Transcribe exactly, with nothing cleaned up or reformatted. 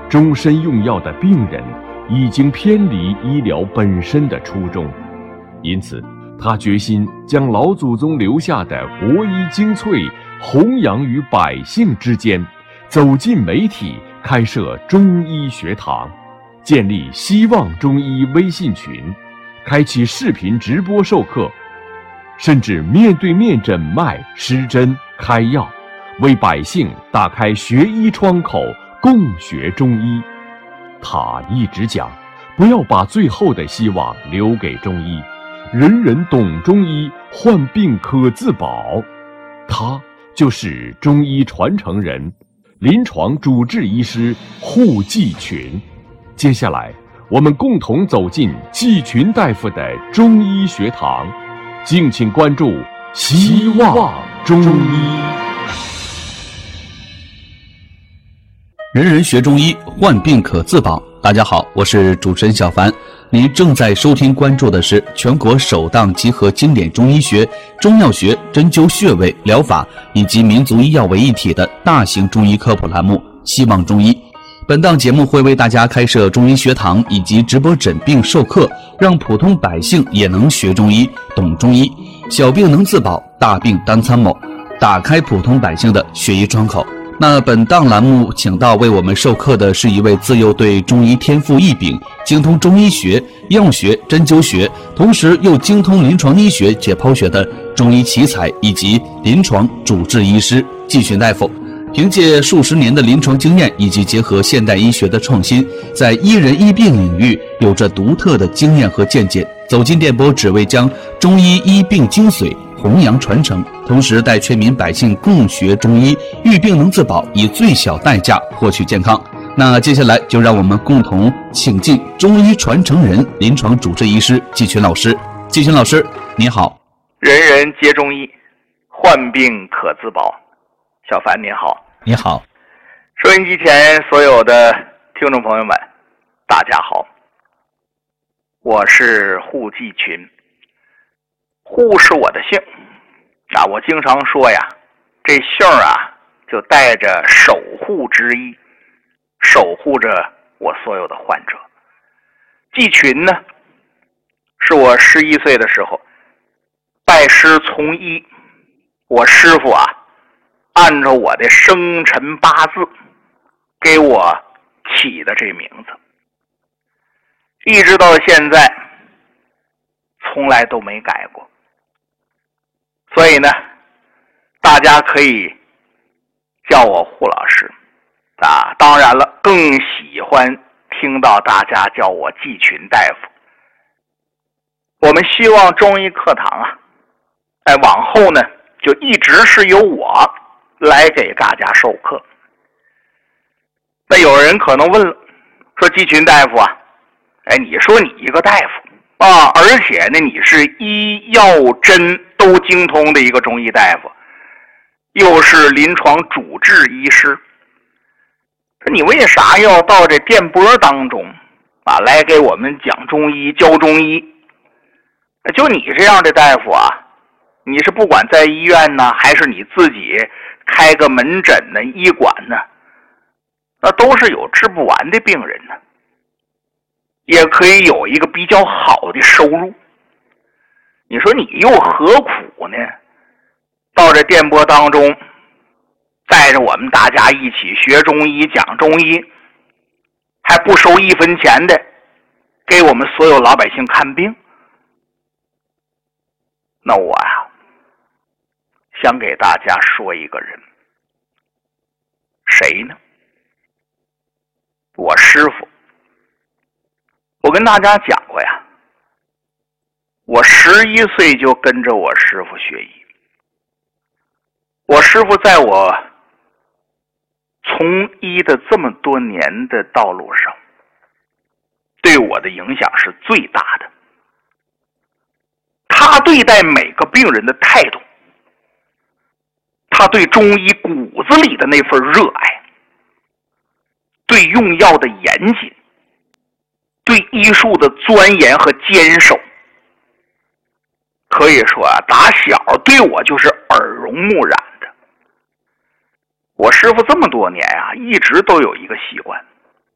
终身用药的病人已经偏离医疗本身的初衷，因此他决心将老祖宗留下的国医精粹弘扬于百姓之间，走进媒体，开设中医学堂，建立希望中医微信群，开启视频直播授课，甚至面对面诊脉施针开药，为百姓打开学医窗口，共学中医。他一直讲，不要把最后的希望留给中医，人人懂中医，患病可自保。他就是中医传承人，临床主治医师户继群。接下来我们共同走进继群大夫的中医学堂，敬请关注希望中医。 人人学中医，患病可自保。大家好，我是主持人小凡。您正在收听关注的是全国首档集合经典中医学、中药学、针灸穴位疗法以及民族医药为一体的大型中医科普栏目《希望中医》。本档节目会为大家开设中医学堂以及直播诊病授课，让普通百姓也能学中医、懂中医，小病能自保，大病当参谋，打开普通百姓的学医窗口。那本档栏目请到为我们授课的是一位自幼对中医天赋异禀，精通中医学、药学、针灸学，同时又精通临床医学、解剖学的中医奇才以及临床主治医师继群大夫。凭借数十年的临床经验以及结合现代医学的创新，在医人医病领域有着独特的经验和见解，走进电波只为将中医医病精髓弘扬传承，同时带全民百姓共学中医，遇病能自保，以最小代价获取健康。那接下来就让我们共同请进中医传承人、临床主治医师继群老师。继群老师，你好。 人人皆中医，患病可自保。小凡您好。 你好。 收音机前所有的听众朋友们，大家好，我是户继群。户是我的姓啊，我经常说呀，这姓啊就带着守护之意，守护着我所有的患者。继群呢，是我十一岁的时候拜师从医，我师傅啊按照我的生辰八字给我起的这名字，一直到现在从来都没改过。所以呢，大家可以叫我户老师啊，当然了，更喜欢听到大家叫我继群大夫。我们希望中医课堂啊，哎，往后呢就一直是由我来给大家授课。那有人可能问了，说继群大夫啊，哎，你说你一个大夫啊，而且呢你是医药针都精通的一个中医大夫，又是临床主治医师，你为啥要到这电波当中啊来给我们讲中医、教中医？就你这样的大夫啊，你是不管在医院呢，还是你自己开个门诊呢、医馆呢，那都是有治不完的病人呢，也可以有一个比较好的收入。你说你又何苦呢？到这电波当中带着我们大家一起学中医、讲中医，还不收一分钱的给我们所有老百姓看病。那我啊想给大家说一个人，谁呢？我师傅。我跟大家讲过呀，我十一岁就跟着我师傅学医。我师傅在我从医的这么多年的道路上，对我的影响是最大的。他对待每个病人的态度，他对中医骨子里的那份热爱，对用药的严谨，对医术的钻研和坚守，可以说啊，打小对我就是耳濡目染的。我师傅这么多年啊，一直都有一个习惯，